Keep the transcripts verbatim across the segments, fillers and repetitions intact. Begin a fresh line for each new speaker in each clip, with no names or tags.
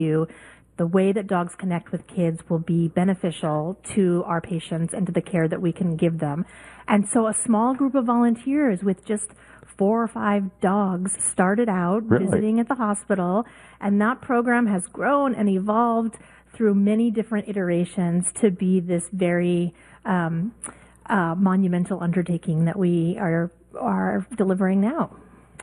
you, the way that dogs connect with kids will be beneficial to our patients and to the care that we can give them. And so a small group of volunteers with just four or five dogs started out really? visiting at the hospital, and that program has grown and evolved through many different iterations to be this very um, uh, monumental undertaking that we are are delivering now.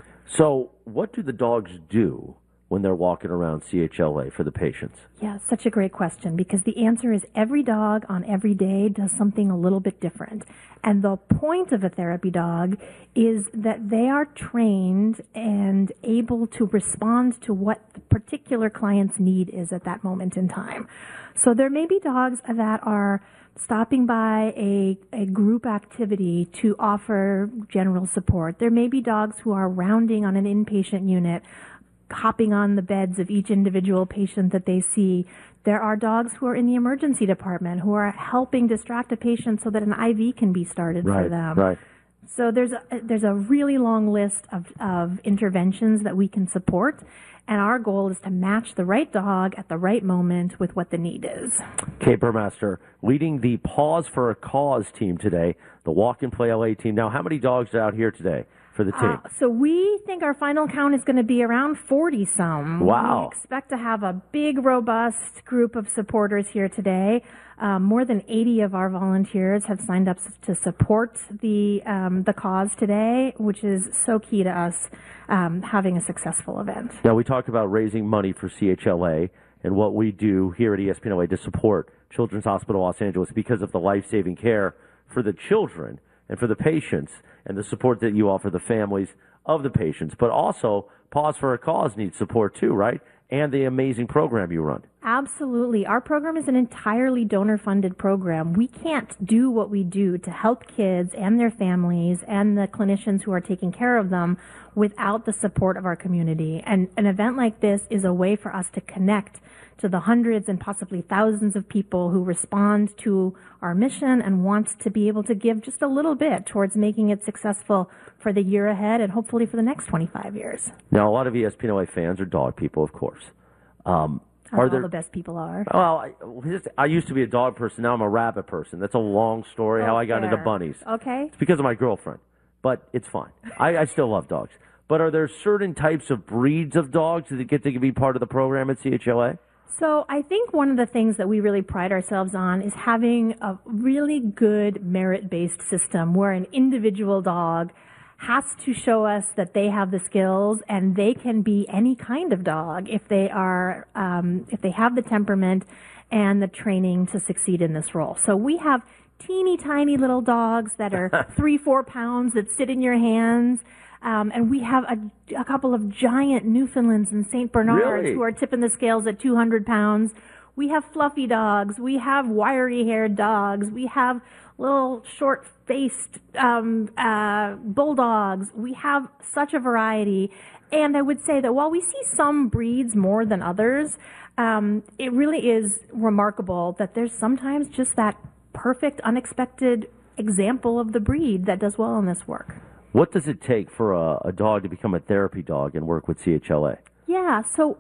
So what do the dogs do when they're walking around C H L A for the patients?
Yeah, such a great question, because the answer is every dog on every day does something a little bit different. And the point of a therapy dog is that they are trained and able to respond to what the particular client's need is at that moment in time. So there may be dogs that are stopping by a, a group activity to offer general support. There may be dogs who are rounding on an inpatient unit, hopping on the beds of each individual patient that they see. There are dogs who are in the emergency department who are helping distract a patient so that an I V can be started
right,
for them.
Right.
So there's a, there's a really long list of, of interventions that we can support, and our goal is to match the right dog at the right moment with what the need is.
Kate Burmaster, leading the Pause for a Cause team today, the Walk and Play L A team. Now, how many dogs are out here today for the team?
Uh, so we think our final count is going to be around forty some.
Wow.
We expect to have a big, robust group of supporters here today. Um, more than eighty of our volunteers have signed up to support the um, the cause today, which is so key to us um, having a successful event.
Now, we talked about raising money for C H L A and what we do here at E S P N L A to support Children's Hospital Los Angeles because of the life-saving care for the children and for the patients and the support that you offer the families of the patients. But also, Pause for a Cause needs support too, right? And the amazing program you run.
Absolutely. Our program is an entirely donor-funded program. We can't do what we do to help kids and their families and the clinicians who are taking care of them without the support of our community. And an event like this is a way for us to connect to the hundreds and possibly thousands of people who respond to our mission and want to be able to give just a little bit towards making it successful for the year ahead and hopefully for the next twenty-five years.
Now, a lot of E S P N L A fans are dog people, of course. Um,
As
are
all
there,
the best people are.
Well, I, I used to be a dog person. Now I'm a rabbit person. That's a long story,
oh,
how I got
fair.
into bunnies.
Okay.
It's because of my girlfriend, but it's fine. I, I still love dogs. But are there certain types of breeds of dogs that get to be part of the program at C H L A?
So I think one of the things that we really pride ourselves on is having a really good merit-based system where an individual dog has to show us that they have the skills and they can be any kind of dog if they are, um, if they have the temperament and the training to succeed in this role. So we have teeny tiny little dogs that are three, four pounds that sit in your hands. Um, and we have a, a couple of giant Newfoundlands and Saint Bernards
really?
who are tipping the scales at two hundred pounds. We have fluffy dogs. We have wiry-haired dogs. We have little short-faced um, uh, bulldogs. We have such a variety. And I would say that while we see some breeds more than others, um, it really is remarkable that there's sometimes just that perfect, unexpected example of the breed that does well in this work.
What does it take for a, a dog to become a therapy dog and work with C H L A?
Yeah, so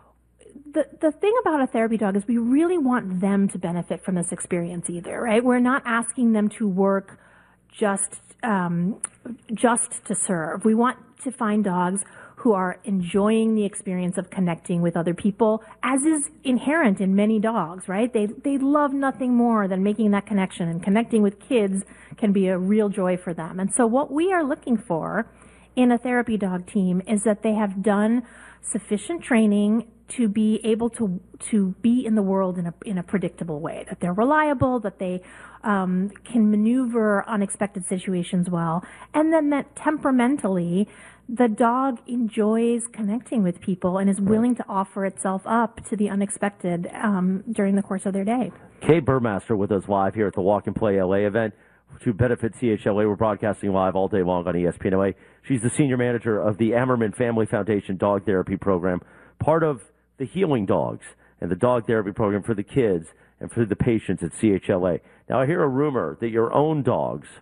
the the thing about a therapy dog is we really want them to benefit from this experience either, right? We're not asking them to work just um, just to serve. We want to find dogs who are enjoying the experience of connecting with other people, as is inherent in many dogs, right? They they love nothing more than making that connection, and connecting with kids can be a real joy for them. And so what we are looking for in a therapy dog team is that they have done sufficient training to be able to to be in the world in a in a predictable way, that they're reliable, that they um, can maneuver unexpected situations well, and then that temperamentally the dog enjoys connecting with people and is willing to offer itself up to the unexpected um, during the course of their day.
Kate Burmaster with us live here at the Walk and Play L A event to benefit C H L A. We're broadcasting live all day long on E S P N L A. She's the senior manager of the Ammerman Family Foundation Dog Therapy Program, part of the Healing Dogs and the dog therapy program for the kids and for the patients at C H L A. Now, I hear a rumor that your own dogs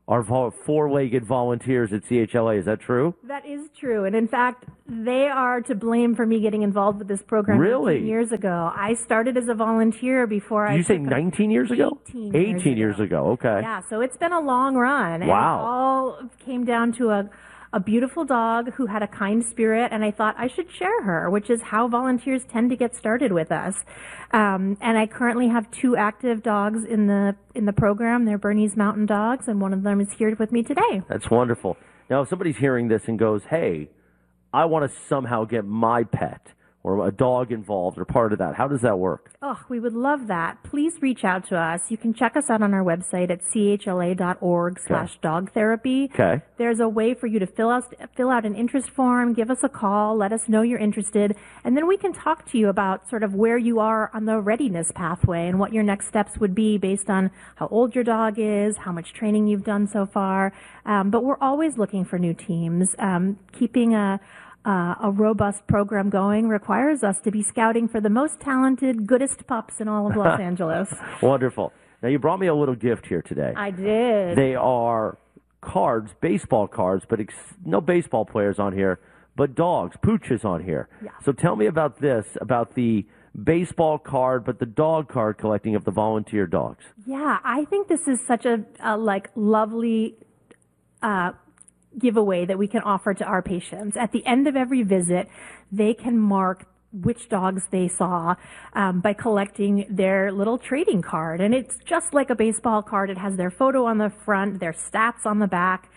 are vol- four-legged volunteers at C H L A. Is that true?
That is true. And in fact, they are to blame for me getting involved with this program
Really?
nineteen years ago. I started as a volunteer before
Did
I
you say
took a-
nineteen years ago?
eighteen years
eighteen years
ago.
ago. Okay.
Yeah, so it's been a long run. And
Wow.
it all came down to a, a beautiful dog who had a kind spirit, and I thought I should share her, which is how volunteers tend to get started with us. Um, and I currently have two active dogs in the in the program. They're Bernese Mountain Dogs, and one of them is here with me today.
That's wonderful. Now, if somebody's hearing this and goes, hey, I want to somehow get my pet or a dog involved or part of that, how does that work?
Oh, we would love that. Please reach out to us. You can check us out on our website at chla.org slash dog therapy.
Okay.
There's a way for you to fill out, fill out an interest form, give us a call, let us know you're interested, and then we can talk to you about sort of where you are on the readiness pathway and what your next steps would be based on how old your dog is, how much training you've done so far. Um, but we're always looking for new teams. Um, keeping a Uh, a robust program going requires us to be scouting for the most talented, goodest pups in all of Los Angeles.
Wonderful. Now, you brought me a little gift here today.
I did.
They are cards, baseball cards, but ex- no baseball players on here, but dogs, pooches on here.
Yeah.
So tell me about this, about the baseball card, but the dog card collecting of the volunteer dogs.
Yeah, I think this is such a, a like lovely uh giveaway that we can offer to our patients. At the end of every visit, they can mark which dogs they saw um, by collecting their little trading card. And it's just like a baseball card. It has their photo on the front, their stats on the back.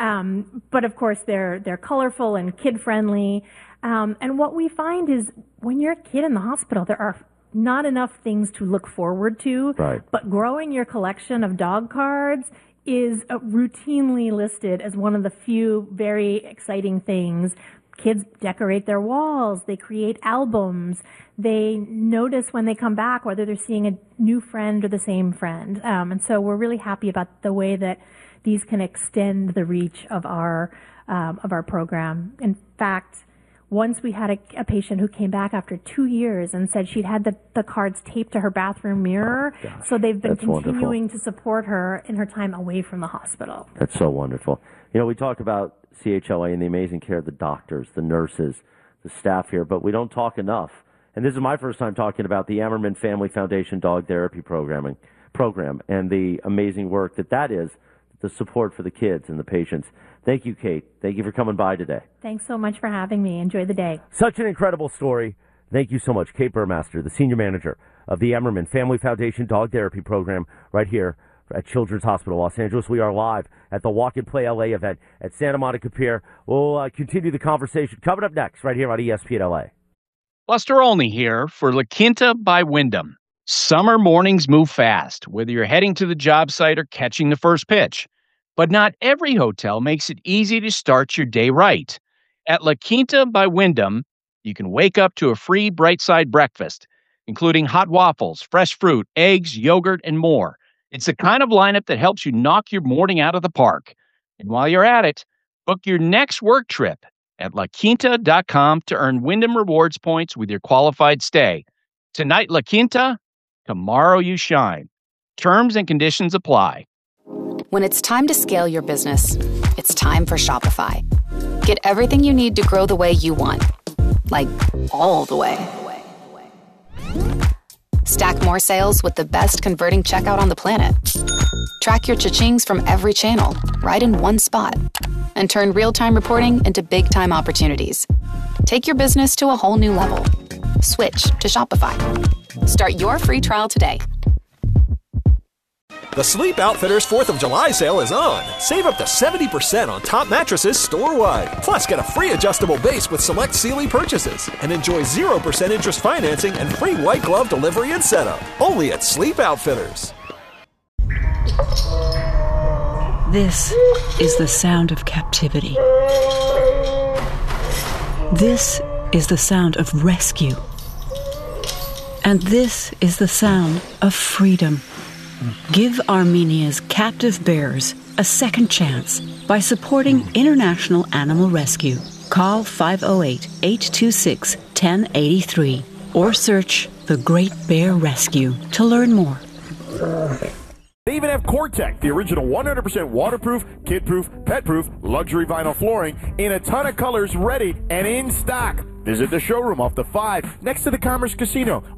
Um, but of course, they're they're colorful and kid-friendly. Um, and what we find is when you're a kid in the hospital, there are not enough things to look forward to.
Right.
But growing your collection of dog cards is uh, routinely listed as one of the few very exciting things. Kids decorate their walls, they create albums, they notice when they come back whether they're seeing a new friend or the same friend. Um, and so we're really happy about the way that these can extend the reach of our um, of our program. In fact, once we had a, a patient who came back after two years and said she'd had the, the cards taped to her bathroom mirror. Oh, so they've been
That's
continuing
wonderful.
to support her in her time away from the hospital.
That's so wonderful. You know, we talk about C H L A and the amazing care of the doctors, the nurses, the staff here, but we don't talk enough. And this is my first time talking about the Ammerman Family Foundation Dog Therapy Programming program and the amazing work that that is, the support for the kids and the patients. Thank you, Kate. Thank you for coming by today.
Thanks so much for having me. Enjoy the day.
Such an incredible story. Thank you so much, Kate Burmaster, the senior manager of the Ammerman Family Foundation Dog Therapy Program right here at Children's Hospital Los Angeles. We are live at the Walk and Play L A event at Santa Monica Pier. We'll uh, continue the conversation coming up next right here on E S P N L A.
Buster Olney here for La Quinta by Wyndham. Summer mornings move fast, whether you're heading to the job site or catching the first pitch. But not every hotel makes it easy to start your day right. At La Quinta by Wyndham, you can wake up to a free Bright Side breakfast, including hot waffles, fresh fruit, eggs, yogurt, and more. It's the kind of lineup that helps you knock your morning out of the park. And while you're at it, book your next work trip at la quinta dot com to earn Wyndham Rewards points with your qualified stay. Tonight, La Quinta, tomorrow you shine. Terms and conditions apply.
When it's time to scale your business, it's time for Shopify. Get everything you need to grow the way you want. Like, all the way. Stack more sales with the best converting checkout on the planet. Track your cha-chings from every channel, right in one spot. And turn real-time reporting into big-time opportunities. Take your business to a whole new level. Switch to Shopify. Start your free trial today.
The Sleep Outfitters fourth of July sale is on. Save up to seventy percent on top mattresses store-wide. Plus, get a free adjustable base with select Sealy purchases. And enjoy zero percent interest financing and free white glove delivery and setup. Only at Sleep Outfitters.
This is the sound of captivity. This is the sound of rescue. And this is the sound of freedom. Give Armenia's captive bears a second chance by supporting International Animal Rescue. Call five oh eight, eight two six, one oh eight three or search The Great Bear Rescue to learn more.
even have Core-Tech, the original one hundred percent waterproof, kid-proof, pet-proof, luxury vinyl flooring in a ton of colors ready and in stock. Visit the showroom off the five next to the Commerce Casino